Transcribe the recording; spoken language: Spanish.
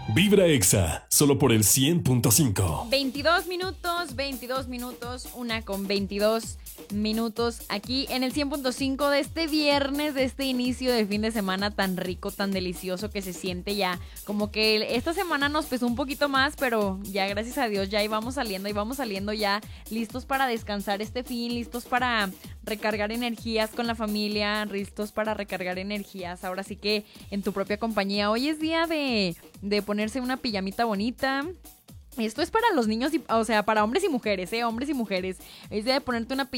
Vibra Exa, solo por el 100.5. 22 minutos, 1:22 aquí en el 100.5 de este viernes, de este inicio de fin de semana tan rico, tan delicioso que se siente ya. Como que esta semana nos pesó un poquito más, pero ya gracias a Dios ya íbamos saliendo ya listos para descansar este fin, listos para recargar energías con la familia, listos para recargar energías. Ahora sí que en tu propia compañía. Hoy es día de ponerse una pijamita bonita. Esto es para los niños, o sea, para hombres y mujeres, hombres y mujeres. Es día de ponerte una